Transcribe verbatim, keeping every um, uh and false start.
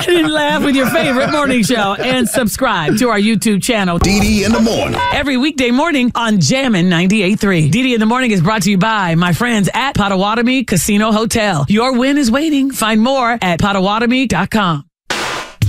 ride and laugh with your favorite morning show and subscribe to our YouTube channel, D D in the morning. every weekday morning on Jammin' ninety-eight point three. D D in the morning is brought to you by my friends at Potawatomi Casino Hotel. Your win is waiting. Find more at potawatomi dot com.